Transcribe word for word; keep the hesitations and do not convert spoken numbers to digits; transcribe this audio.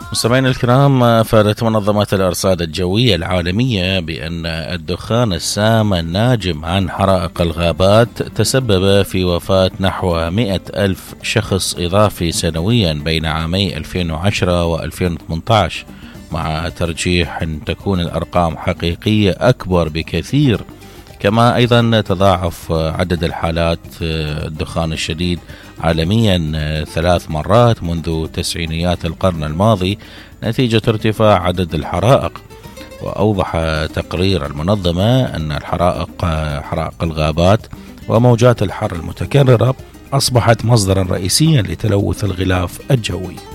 مستمعينا الكرام، أفادت منظمة الأرصاد الجوية العالمية بأن الدخان السام الناجم عن حرائق الغابات تسبب في وفاة نحو مئة ألف شخص إضافي سنويا بين عامي ألفين وعشرة وألفين وثمانية عشر، مع ترجيح أن تكون الأرقام حقيقية أكبر بكثير. كما أيضا تضاعف عدد الحالات الدخان الشديد عالميا ثلاث مرات منذ تسعينيات القرن الماضي نتيجة ارتفاع عدد الحرائق. وأوضح تقرير المنظمة أن الحرائق حرائق الغابات وموجات الحر المتكررة أصبحت مصدرا رئيسيا لتلوث الغلاف الجوي.